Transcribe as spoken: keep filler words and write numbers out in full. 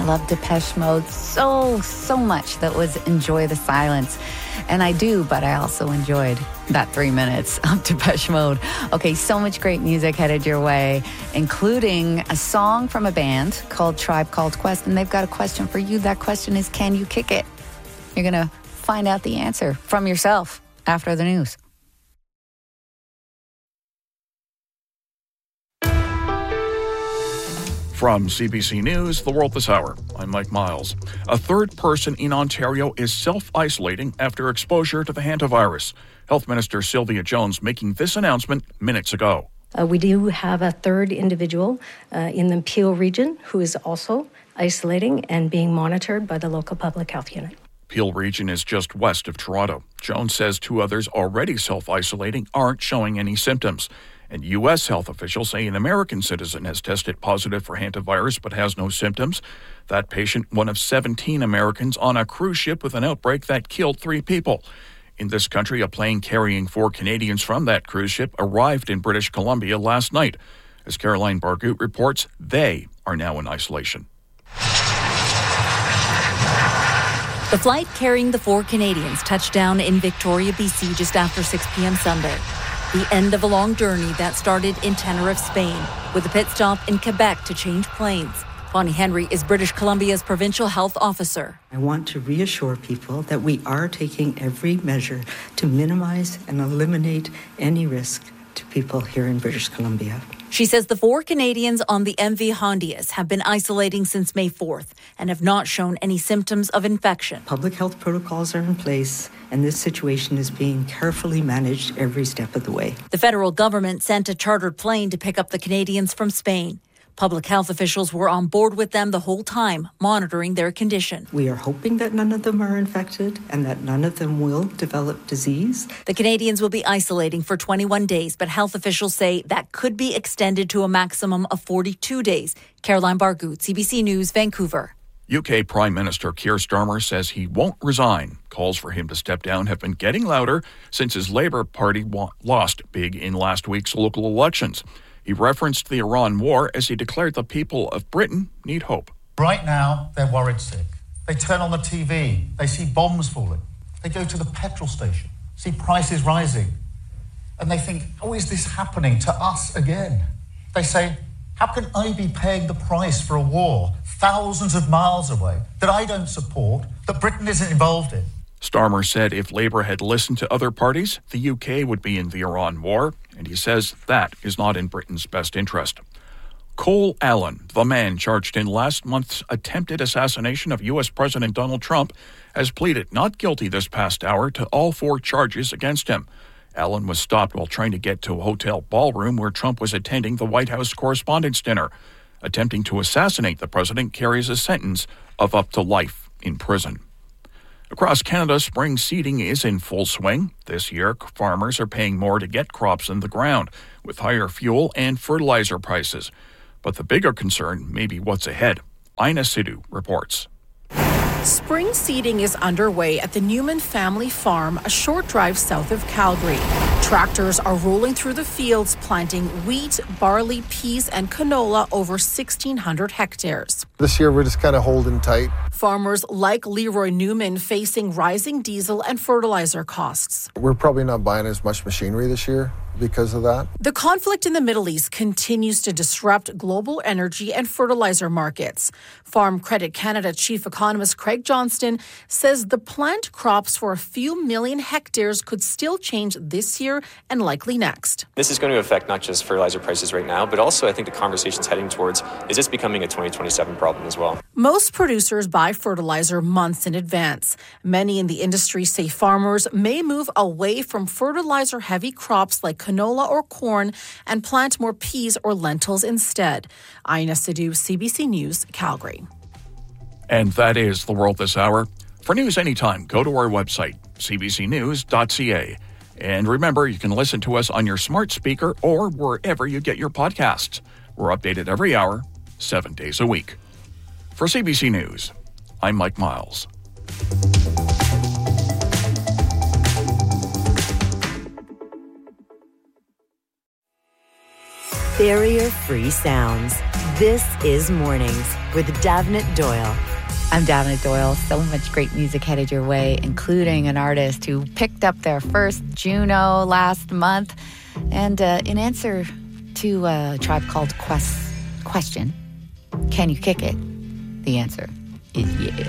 I love Depeche Mode so, so much. That was Enjoy the Silence. And I do, but I also enjoyed that three minutes of Depeche Mode. Okay, so much great music headed your way, including a song from a band called Tribe Called Quest. And they've got a question for you. That question is, can you kick it? You're going to find out the answer from yourself after the news. From C B C News, The World This Hour, I'm Mike Miles. A third person in Ontario is self-isolating after exposure to the hantavirus. Health Minister Sylvia Jones making this announcement minutes ago. Uh, we do have a third individual uh, in the Peel region who is also isolating and being monitored by the local public health unit. Peel region is just west of Toronto. Jones says two others already self-isolating aren't showing any symptoms. And U S health officials say an American citizen has tested positive for hantavirus but has no symptoms. That patient, one of seventeen Americans on a cruise ship with an outbreak that killed three people. In this country, a plane carrying four Canadians from that cruise ship arrived in British Columbia last night. As Caroline Bargut reports, they are now in isolation. The flight carrying the four Canadians touched down in Victoria, B C just after six p.m. Sunday. The end of a long journey that started in Tenerife, Spain, with a pit stop in Quebec to change planes. Bonnie Henry is British Columbia's provincial health officer. I want to reassure people that we are taking every measure to minimize and eliminate any risk to people here in British Columbia. She says the four Canadians on the M V Hondias have been isolating since May fourth and have not shown any symptoms of infection. Public health protocols are in place, and this situation is being carefully managed every step of the way. The federal government sent a chartered plane to pick up the Canadians from Spain. Public health officials were on board with them the whole time, monitoring their condition. We are hoping that none of them are infected and that none of them will develop disease. The Canadians will be isolating for twenty-one days, but health officials say that could be extended to a maximum of forty-two days. Caroline Bargut, C B C News, Vancouver. U K Prime Minister Keir Starmer says he won't resign. Calls for him to step down have been getting louder since his Labour Party wa- lost big in last week's local elections. He referenced the Iran war as he declared the people of Britain need hope. Right now, they're worried sick. They turn on the T V, they see bombs falling. They go to the petrol station, see prices rising. And they think, oh, is this happening to us again? They say, how can I be paying the price for a war thousands of miles away that I don't support, that Britain isn't involved in? Starmer said if Labour had listened to other parties, the U K would be in the Iran war, and he says that is not in Britain's best interest. Cole Allen, the man charged in last month's attempted assassination of U S President Donald Trump, has pleaded not guilty this past hour to all four charges against him. Allen was stopped while trying to get to a hotel ballroom where Trump was attending the White House Correspondents' Dinner. Attempting to assassinate the president carries a sentence of up to life in prison. Across Canada, spring seeding is in full swing. This year, farmers are paying more to get crops in the ground, with higher fuel and fertilizer prices. But the bigger concern may be what's ahead. Ina Sidhu reports. Spring seeding is underway at the Newman family farm, a short drive south of Calgary. Tractors are rolling through the fields, planting wheat, barley, peas, and canola over sixteen hundred hectares. This year, we're just kind of holding tight. Farmers like Leroy Newman facing rising diesel and fertilizer costs. We're probably not buying as much machinery this year because of that. The conflict in the Middle East continues to disrupt global energy and fertilizer markets. Farm Credit Canada chief economist Craig Johnston says the plant crops for a few million hectares could still change this year and likely next. This is going to affect not just fertilizer prices right now, but also I think the conversation's heading towards, is this becoming a twenty twenty-seven problem as well? Most producers buy fertilizer months in advance. Many in the industry say farmers may move away from fertilizer-heavy crops like canola or corn and plant more peas or lentils instead. Ina Sidhu, C B C News, Calgary. And that is The World This Hour. For news anytime, go to our website, c b c news dot c a. And remember, you can listen to us on your smart speaker or wherever you get your podcasts. We're updated every hour, seven days a week. For C B C News, I'm Mike Miles. barrier-free sounds. This is Mornings with Davnit Doyle. I'm Davnit Doyle. So much great music headed your way, including an artist who picked up their first Juno last month. And uh, in answer to a Tribe Called Quest question, can you kick it? The answer is yeah.